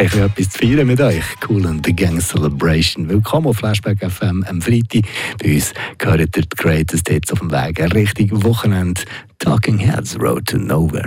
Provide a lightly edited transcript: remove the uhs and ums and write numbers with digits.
etwas zu feiern mit euch. Cool and the Gang Celebration. Willkommen auf Flashback FM am Freitag. Bei uns gehört ihr die Greatest Hits auf dem Weg. Ein richtiges Wochenende. Talking Heads, Road to Nowhere.